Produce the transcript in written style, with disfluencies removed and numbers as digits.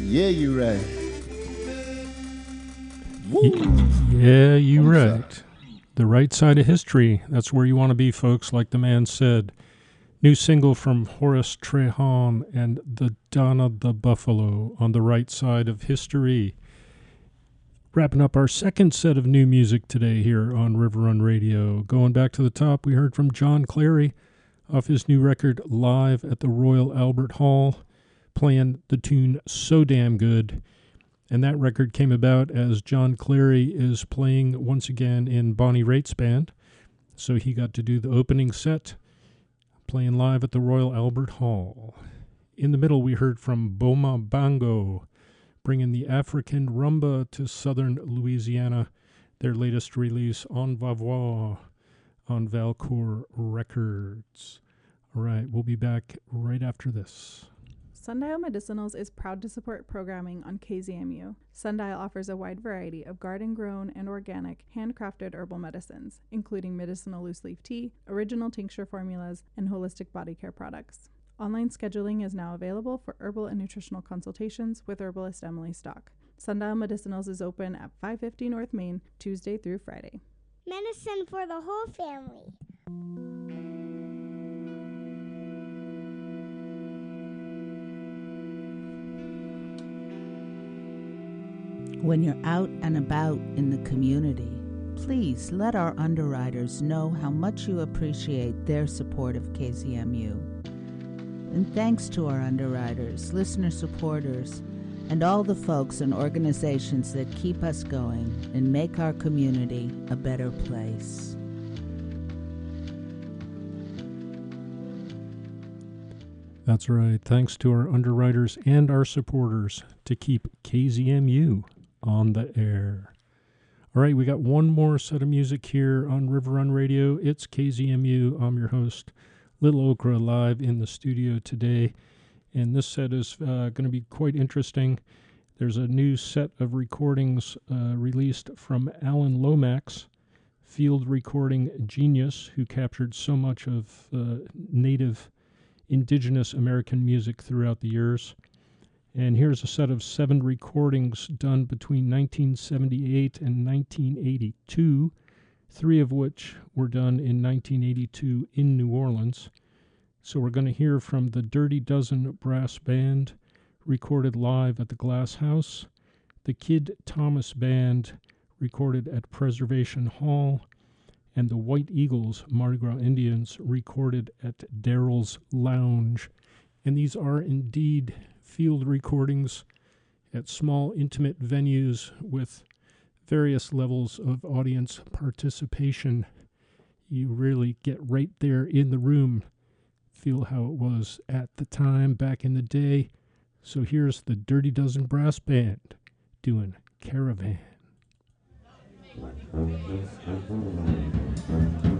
Yeah, you right. Yeah, you right. The right side of history. That's where you want to be, folks, like the man said. New single from Horace Trehan and the Donna the Buffalo, On the Right Side of History. Wrapping up our second set of new music today here on River Run Radio. Going back to the top, we heard from John Clary off his new record Live at the Royal Albert Hall, playing the tune So Damn Good. And that record came about as John Clary is playing once again in Bonnie Raitt's band. So he got to do the opening set, playing live at the Royal Albert Hall. In the middle, we heard from Boma Bango, bringing the African rumba to southern Louisiana, their latest release, On Va Voir, on Valcourt Records. All right, we'll be back right after this. Sundial Medicinals is proud to support programming on KZMU. Sundial offers a wide variety of garden-grown and organic, handcrafted herbal medicines, including medicinal loose-leaf tea, original tincture formulas, and holistic body care products. Online scheduling is now available for herbal and nutritional consultations with herbalist Emily Stock. Sundial Medicinals is open at 550 North Main, Tuesday through Friday. Medicine for the whole family. When you're out and about in the community, please let our underwriters know how much you appreciate their support of KZMU. And thanks to our underwriters, listener supporters, and all the folks and organizations that keep us going and make our community a better place. That's right. Thanks to our underwriters and our supporters to keep KZMU on the air. All right, we got one more set of music here on River Run Radio. It's KZMU. I'm your host, Little Okra, live in the studio today. And this set is going to be quite interesting. There's a new set of recordings released from Alan Lomax, field recording genius, who captured so much of native indigenous American music throughout the years. And here's a set of 7 recordings done between 1978 and 1982, 3 of which were done in 1982 in New Orleans. So we're going to hear from the Dirty Dozen Brass Band, recorded live at the Glass House, the Kid Thomas Band, recorded at Preservation Hall, and the White Eagles Mardi Gras Indians, recorded at Daryl's Lounge. And these are indeed field recordings at small, intimate venues with various levels of audience participation. You really get right there in the room, feel how it was at the time back in the day. So here's the Dirty Dozen Brass Band doing Caravan.